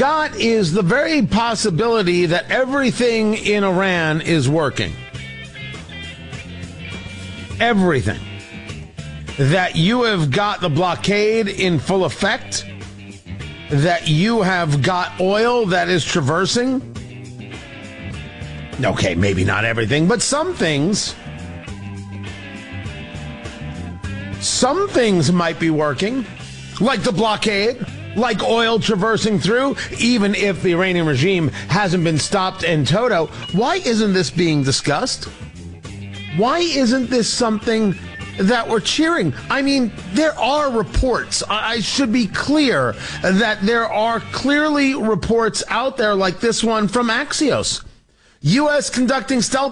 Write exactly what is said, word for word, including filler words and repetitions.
got is the very possibility that everything in Iran is working. Everything. That you have got the blockade in full effect, that you have got oil that is traversing. Okay, maybe not everything, but some things. Some things might be working, like the blockade, like oil traversing through, even if the Iranian regime hasn't been stopped in toto. Why isn't this being discussed? Why isn't this something that we're cheering? I mean, there are reports. I should be clear that there are clearly reports out there like this one from Axios. U S conducting stealth